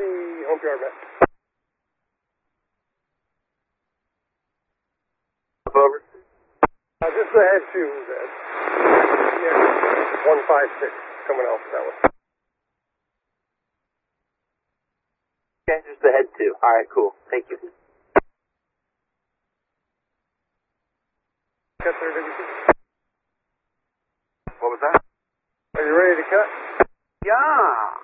home yard, Matt. Over. Just the head 2, yeah, 156, coming off that one. Okay, just the head 2. Alright, cool. Thank you. Cut there, WC. What was that? Are you ready to cut? Yeah.